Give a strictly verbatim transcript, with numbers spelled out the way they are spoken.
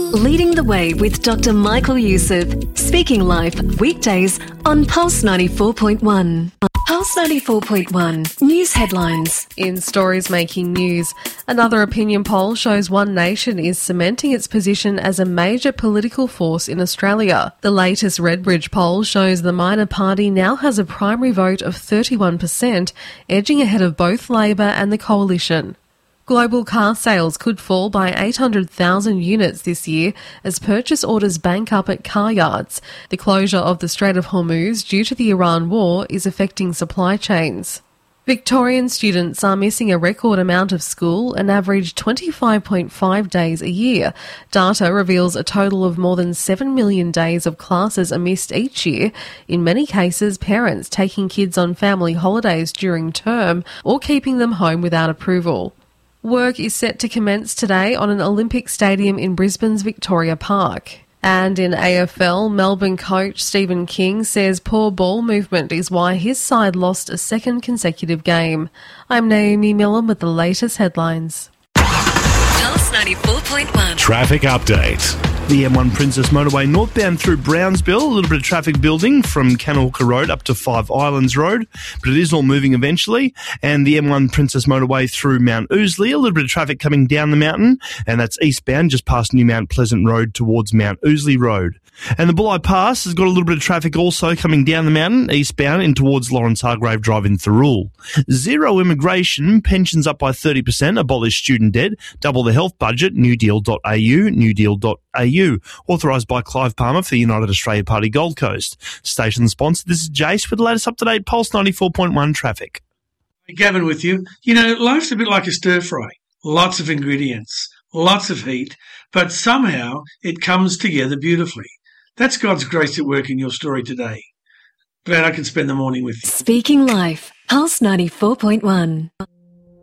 Leading the Way with Doctor Michael Youssef. Speaking Life, weekdays on Pulse ninety-four point one. Pulse ninety-four point one. News headlines. In stories making news, another opinion poll shows One Nation is cementing its position as a major political force in Australia. The latest Redbridge poll shows the minor party now has a primary vote of thirty-one percent, edging ahead of both Labor and the Coalition. Global car sales could fall by eight hundred thousand units this year as purchase orders bank up at car yards. The closure of the Strait of Hormuz due to the Iran war is affecting supply chains. Victorian students are missing a record amount of school, an average twenty-five point five days a year. Data reveals a total of more than seven million days of classes are missed each year, in many cases parents taking kids on family holidays during term or keeping them home without approval. Work is set to commence today on an Olympic stadium in Brisbane's Victoria Park. And in A F L, Melbourne coach Stephen King says poor ball movement is why his side lost a second consecutive game. I'm Naomi Millam with the latest headlines. Pulse ninety-four point one. Traffic update. The M one Princess Motorway northbound through Brownsville, a little bit of traffic building from Canalhooker Road up to Five Islands Road, but it is all moving eventually. And the M one Princess Motorway through Mount Ousley, a little bit of traffic coming down the mountain, and that's eastbound just past New Mount Pleasant Road towards Mount Ousley Road. And the Bulli Pass has got a little bit of traffic also coming down the mountain, eastbound and towards Lawrence Hargrave Drive in Thirroul. Zero immigration, pensions up by thirty percent, abolish student debt, double the health budget, new deal dot a u, new deal dot a u. Authorised by Clive Palmer for the United Australia Party Gold Coast. Station sponsor, this is Jace with the latest up-to-date Pulse ninety-four point one traffic. Gavin with you. You know, life's a bit like a stir-fry. Lots of ingredients, lots of heat, but somehow it comes together beautifully. That's God's grace at work in your story today. Glad I can spend the morning with you. Speaking Life, Pulse ninety-four point one.